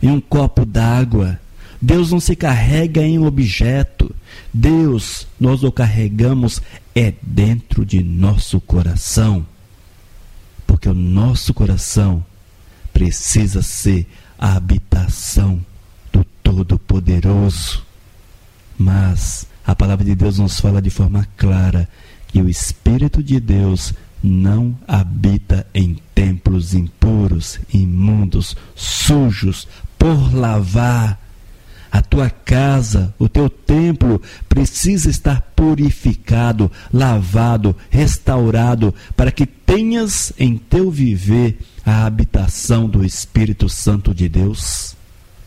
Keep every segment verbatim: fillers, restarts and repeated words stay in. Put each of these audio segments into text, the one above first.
em um copo d'água. Deus não se carrega em um objeto. Deus, nós o carregamos é dentro de nosso coração. Porque o nosso coração precisa ser a habitação do Todo-Poderoso. Mas a palavra de Deus nos fala de forma clara que o Espírito de Deus não habita em templos impuros, imundos, sujos, por lavar. A tua casa, o teu templo precisa estar purificado, lavado, restaurado, para que tenhas em teu viver a habitação do Espírito Santo de Deus.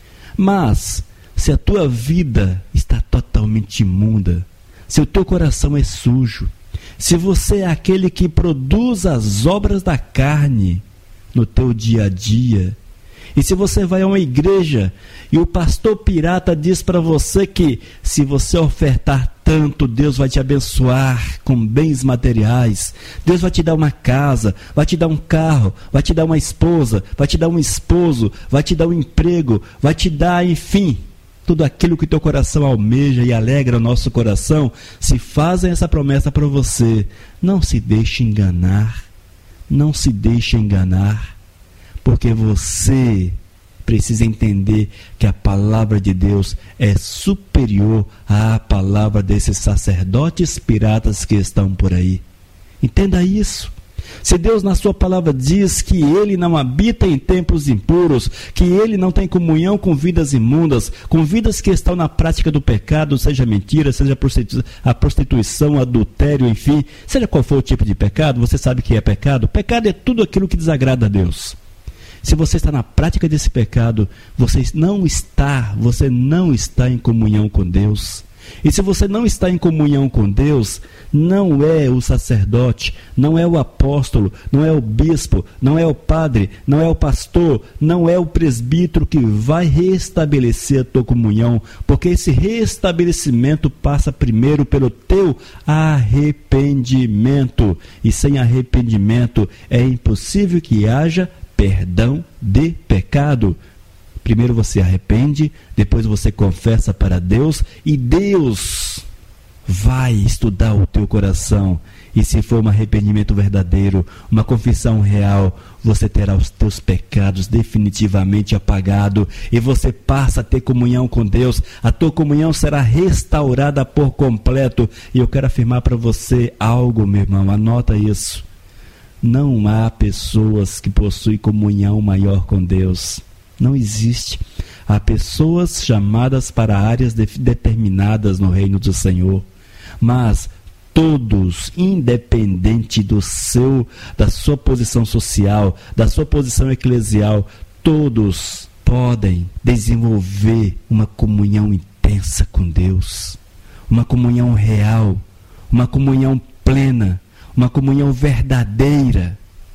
Mas, se a tua vida está totalmente imunda, se o teu coração é sujo, se você é aquele que produz as obras da carne no teu dia a dia, e se você vai a uma igreja e o pastor pirata diz para você que se você ofertar tanto, Deus vai te abençoar com bens materiais, Deus vai te dar uma casa, vai te dar um carro, vai te dar uma esposa, vai te dar um esposo, vai te dar um emprego, vai te dar, enfim, tudo aquilo que teu coração almeja e alegra o nosso coração. Se fazem essa promessa para você, não se deixe enganar, não se deixe enganar, porque você precisa entender que a palavra de Deus é superior à palavra desses sacerdotes piratas que estão por aí. Entenda isso. Se Deus na sua palavra diz que Ele não habita em templos impuros, que Ele não tem comunhão com vidas imundas, com vidas que estão na prática do pecado, seja mentira, seja prostitu- a prostituição, adultério, enfim, seja qual for o tipo de pecado, você sabe que é pecado. Pecado é tudo aquilo que desagrada a Deus. Se você está na prática desse pecado, você não está, você não está em comunhão com Deus. E se você não está em comunhão com Deus, não é o sacerdote, não é o apóstolo, não é o bispo, não é o padre, não é o pastor, não é o presbítero que vai restabelecer a tua comunhão, porque esse restabelecimento passa primeiro pelo teu arrependimento. E sem arrependimento é impossível que haja perdão de pecado. Primeiro você arrepende, depois você confessa para Deus e Deus vai estudar o teu coração. E se for um arrependimento verdadeiro, uma confissão real, você terá os teus pecados definitivamente apagados e você passa a ter comunhão com Deus. A tua comunhão será restaurada por completo. E eu quero afirmar para você algo, meu irmão, anota isso. Não há pessoas que possuem comunhão maior com Deus. Não existe. Há pessoas chamadas para áreas de, determinadas no reino do Senhor, mas todos, independente do seu, da sua posição social, da sua posição eclesial, todos podem desenvolver uma comunhão intensa com Deus, uma comunhão real, uma comunhão plena, uma comunhão verdadeira.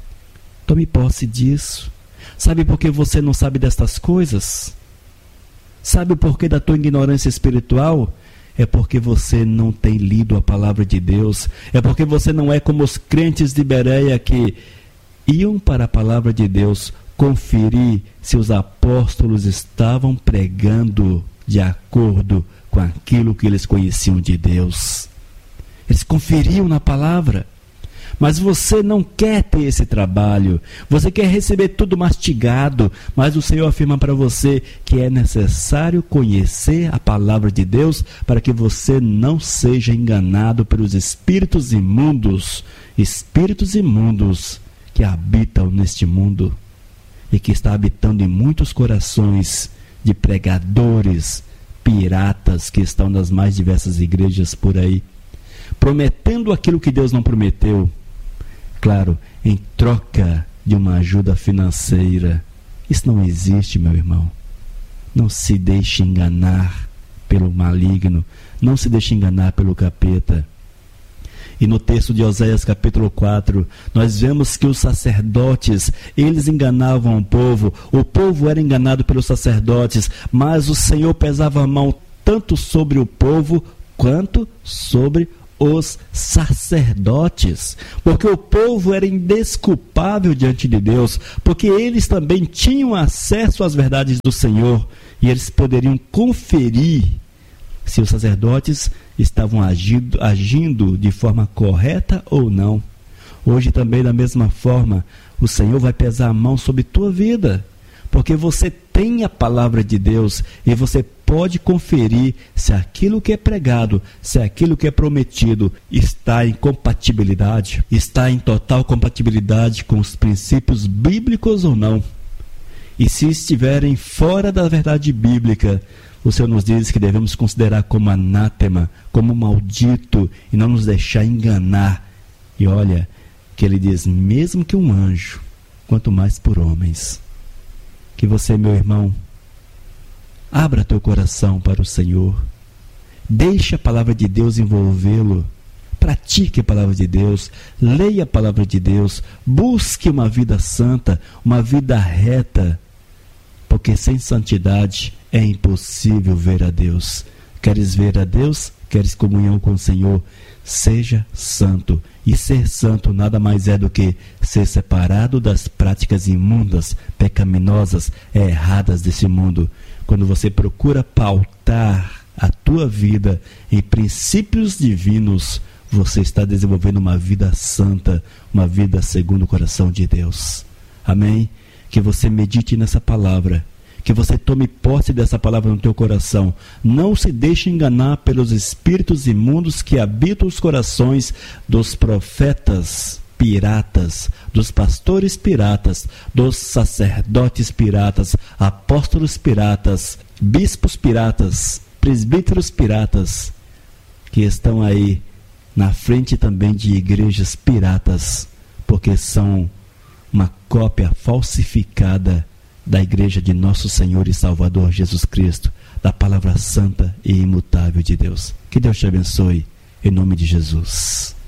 Tome posse disso. Sabe por que você não sabe destas coisas? Sabe o porquê da tua ignorância espiritual? É porque você não tem lido a palavra de Deus. É porque você não é como os crentes de Bereia que iam para a palavra de Deus conferir se os apóstolos estavam pregando de acordo com aquilo que eles conheciam de Deus. Eles conferiam na palavra. Mas você não quer ter esse trabalho, você quer receber tudo mastigado, mas o Senhor afirma para você que é necessário conhecer a palavra de Deus para que você não seja enganado pelos espíritos imundos, espíritos imundos que habitam neste mundo e que está habitando em muitos corações de pregadores, piratas que estão nas mais diversas igrejas por aí, prometendo aquilo que Deus não prometeu. Claro, em troca de uma ajuda financeira. Isso não existe, meu irmão. Não se deixe enganar pelo maligno. Não se deixe enganar pelo capeta. E no texto de Oséias capítulo quatro, nós vemos que os sacerdotes, eles enganavam o povo. O povo era enganado pelos sacerdotes, mas o Senhor pesava a mão tanto sobre o povo quanto sobre os sacerdotes, porque o povo era indesculpável diante de Deus, porque eles também tinham acesso às verdades do Senhor e eles poderiam conferir se os sacerdotes estavam agindo, agindo de forma correta ou não. Hoje também, da mesma forma, o Senhor vai pesar a mão sobre tua vida, porque você tem a palavra de Deus e você pode conferir se aquilo que é pregado, se aquilo que é prometido está em compatibilidade, está em total compatibilidade com os princípios bíblicos ou não. E se estiverem fora da verdade bíblica, o Senhor nos diz que devemos considerar como anátema, como maldito e não nos deixar enganar. E olha, que ele diz, mesmo que um anjo, quanto mais por homens. Que você, meu irmão, abra teu coração para o Senhor. Deixe a palavra de Deus envolvê-lo. Pratique a palavra de Deus. Leia a palavra de Deus. Busque uma vida santa, uma vida reta. Porque sem santidade é impossível ver a Deus. Queres ver a Deus? Queres comunhão com o Senhor? Seja santo. E ser santo nada mais é do que ser separado das práticas imundas, pecaminosas, erradas desse mundo. Quando você procura pautar a tua vida em princípios divinos, você está desenvolvendo uma vida santa, uma vida segundo o coração de Deus. Amém? Que você medite nessa palavra. Que você tome posse dessa palavra no teu coração. Não se deixe enganar pelos espíritos imundos que habitam os corações dos profetas piratas, dos pastores piratas, dos sacerdotes piratas, apóstolos piratas, bispos piratas, presbíteros piratas, que estão aí na frente também de igrejas piratas, porque são uma cópia falsificada da igreja de nosso Senhor e Salvador Jesus Cristo, da palavra santa e imutável de Deus. Que Deus te abençoe, em nome de Jesus.